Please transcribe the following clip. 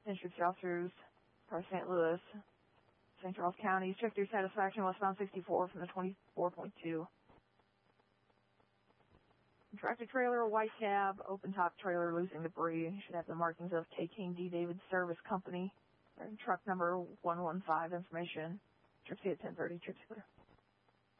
District officers, for St. Louis, St. Charles counties. Check their satisfaction. Westbound 64 from the 24.2. Tractor trailer, white cab, open top trailer, losing debris. Should have the markings of K. King D. David Service Company. Truck number 115, information. Trip C at 10:30, trip clear.